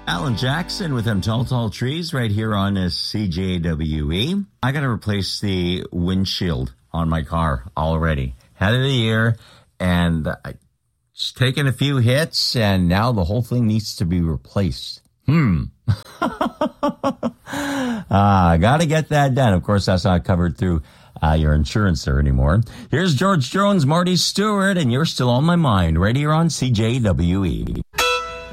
Alan Jackson with them tall trees right here on CJWE. I got to replace the windshield on my car already. Head of the year, and it's taken a few hits, and now the whole thing needs to be replaced. Got to get that done. Of course, that's not covered through your insurance there anymore. Here's George Jones, Marty Stewart, and you're still on my mind right here on CJWE.